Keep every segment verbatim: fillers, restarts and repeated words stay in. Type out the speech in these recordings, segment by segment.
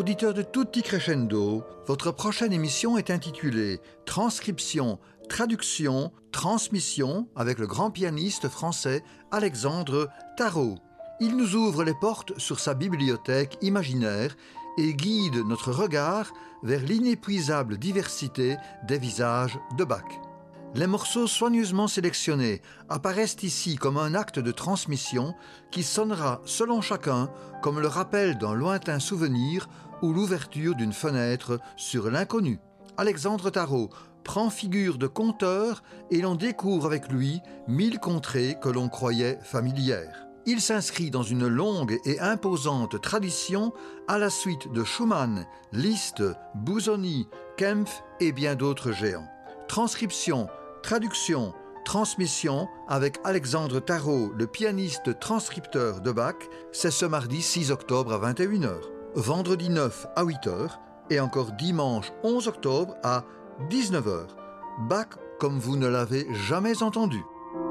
Auditeur de Tutti Crescendo, votre prochaine émission est intitulée Transcription, traduction, transmission avec le grand pianiste français Alexandre Tarot. Il nous ouvre les portes sur sa bibliothèque imaginaire et guide notre regard vers l'inépuisable diversité des visages de Bach. Les morceaux soigneusement sélectionnés apparaissent ici comme un acte de transmission qui sonnera selon chacun comme le rappel d'un lointain souvenir ou l'ouverture d'une fenêtre sur l'inconnu. Alexandre Tarot prend figure de conteur et l'on découvre avec lui mille contrées que l'on croyait familières. Il s'inscrit dans une longue et imposante tradition à la suite de Schumann, Liszt, Busoni, Kempff et bien d'autres géants. Transcription, traduction, transmission avec Alexandre Tarot, le pianiste transcripteur de Bach, c'est ce mardi six octobre à vingt et une heures, vendredi neuf à huit heures et encore dimanche onze octobre à dix-neuf heures. Bach comme vous ne l'avez jamais entendu.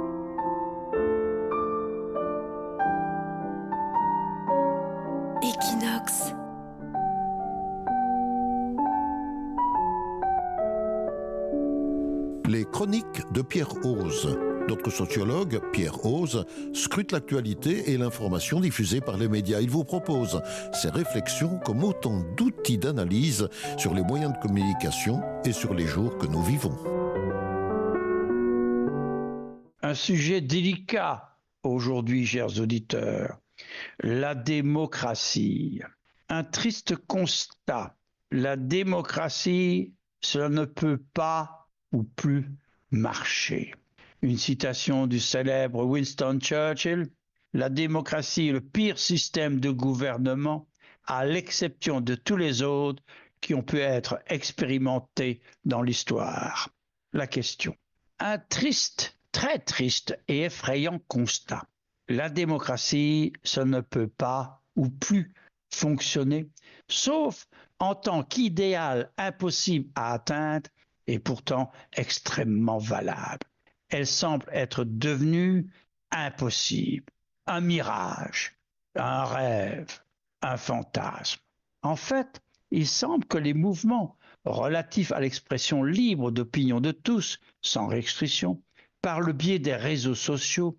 Equinox. Les chroniques de Pierre Hoze. Notre sociologue, Pierre Hoze, scrute l'actualité et l'information diffusée par les médias. Il vous propose ses réflexions comme autant d'outils d'analyse sur les moyens de communication et sur les jours que nous vivons. Un sujet délicat aujourd'hui, chers auditeurs, la démocratie. Un triste constat, la démocratie, cela ne peut pas ou plus marcher. Une citation du célèbre Winston Churchill, « La démocratie est le pire système de gouvernement, à l'exception de tous les autres qui ont pu être expérimentés dans l'histoire. » La question. Un triste, très triste et effrayant constat. La démocratie, ça ne peut pas ou plus fonctionner, sauf en tant qu'idéal impossible à atteindre et pourtant extrêmement valable. Elle semble être devenue impossible, un mirage, un rêve, un fantasme. En fait, il semble que les mouvements relatifs à l'expression libre d'opinion de tous, sans restriction, par le biais des réseaux sociaux,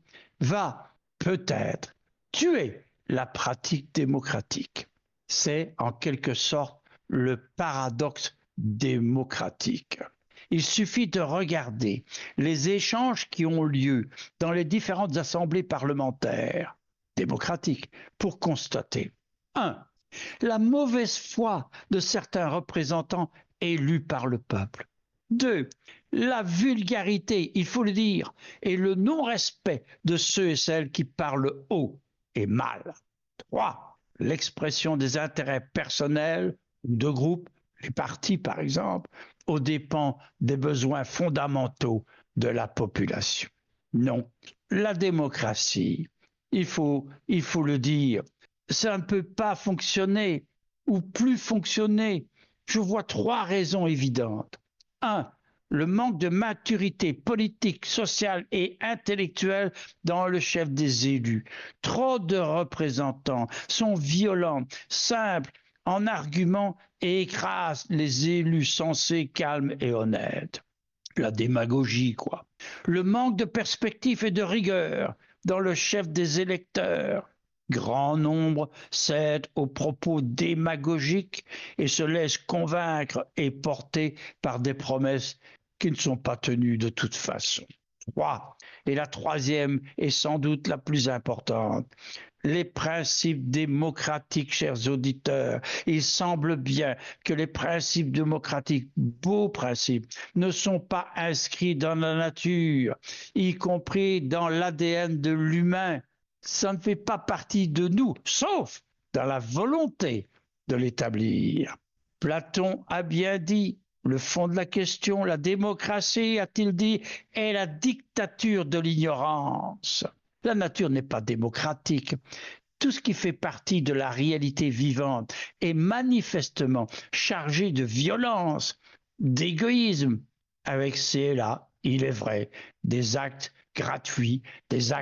va peut-être tuer la pratique démocratique. C'est en quelque sorte le paradoxe démocratique. Il suffit de regarder les échanges qui ont lieu dans les différentes assemblées parlementaires démocratiques pour constater un. La mauvaise foi de certains représentants élus par le peuple. deux. La vulgarité, il faut le dire, et le non-respect de ceux et celles qui parlent haut et mal. trois. L'expression des intérêts personnels ou de groupes, les partis par exemple, aux dépens des besoins fondamentaux de la population. Non, la démocratie, il faut, il faut le dire, ça ne peut pas fonctionner ou plus fonctionner. Je vois trois raisons évidentes. Un, le manque de maturité politique, sociale et intellectuelle dans le chef des élus. Trop de représentants sont violents, simples, en argument et écrasent les élus sensés, calmes et honnêtes. La démagogie, quoi. Le manque de perspective et de rigueur dans le chef des électeurs. Grand nombre cèdent aux propos démagogiques et se laissent convaincre et porter par des promesses qui ne sont pas tenues de toute façon. Trois. Et la troisième est sans doute la plus importante. Les principes démocratiques, chers auditeurs, il semble bien que les principes démocratiques, beaux principes, ne sont pas inscrits dans la nature, y compris dans l'A D N de l'humain. Ça ne fait pas partie de nous, sauf dans la volonté de l'établir. Platon a bien dit, le fond de la question, la démocratie, a-t-il dit, est la dictature de l'ignorance. La nature n'est pas démocratique. Tout ce qui fait partie de la réalité vivante est manifestement chargé de violence, d'égoïsme, avec ces là, il est vrai, des actes gratuits, des actes